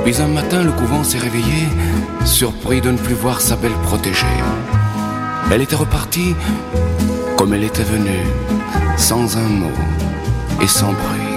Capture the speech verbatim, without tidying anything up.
Puis un matin, le couvent s'est réveillé, surpris de ne plus voir sa belle protégée. Elle était repartie comme elle était venue, sans un mot et sans bruit.